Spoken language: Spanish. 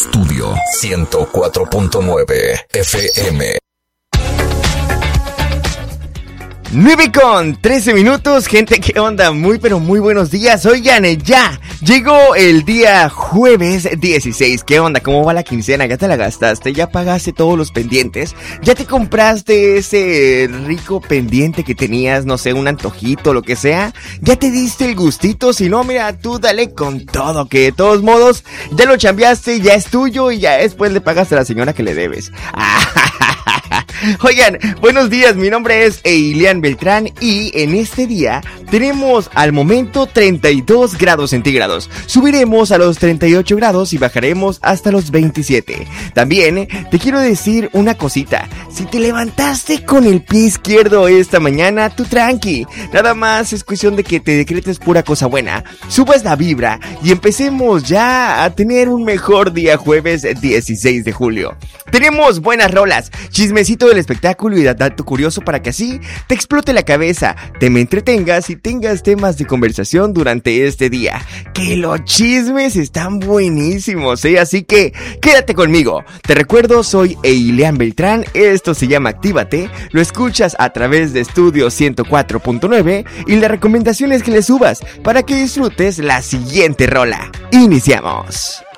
Estudio 104.9 FM. 9:13, gente, ¿qué onda? Muy pero muy buenos días. Oigan, ya llegó el día jueves 16. ¿Qué onda? ¿Cómo va la quincena? ¿Ya te la gastaste? ¿Ya pagaste todos los pendientes? ¿Ya te compraste ese rico pendiente que tenías? No sé, un antojito, lo que sea. ¿Ya te diste el gustito? Si no, mira, tú dale con todo, que de todos modos ya lo chambeaste, ya es tuyo y ya después le pagaste a la señora que le debes. Oigan, buenos días, mi nombre es Eilian Beltrán y en este día tenemos al momento 32 grados centígrados. Subiremos a los 38 grados y bajaremos hasta los 27. También te quiero decir una cosita. Si te levantaste con el pie izquierdo esta mañana, tú tranqui. Nada más es cuestión de que te decretes pura cosa buena. Subas la vibra y empecemos ya a tener un mejor día jueves 16 de julio. Tenemos buenas rolas, chismecito del espectáculo y dato curioso para que así te explote la cabeza, te me entretengas y tengas temas de conversación durante este día. Que los chismes están buenísimos, así que quédate conmigo. Te recuerdo, soy Eilian Beltrán, esto se llama Actívate, lo escuchas a través de Estudio 104.9 y la recomendación es que le subas para que disfrutes la siguiente rola. Iniciamos.